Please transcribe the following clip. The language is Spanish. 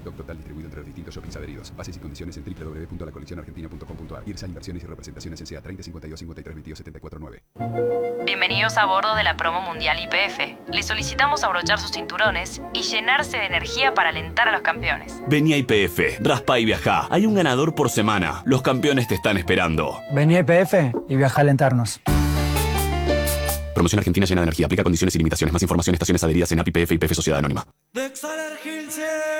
Stock total distribuido entre los distintos shoppings adheridos. Bases y condiciones en www.lacoleccionargentina.com.ar. IRSA Inversiones y representaciones en SEA 30 52 53 22 74 9. Bienvenidos a bordo de la promo mundial YPF. Les solicitamos abrochar sus cinturones y llenarse de energía para alentar a los campeones. Vení a YPF, raspa y viajá. Hay un ganador por semana. Los campeones te están esperando. Vení a YPF y viaja a alentarnos. Promoción Argentina llena de energía. Aplica condiciones y limitaciones. Más información, estaciones adheridas en API, YPF y YPF Sociedad Anónima.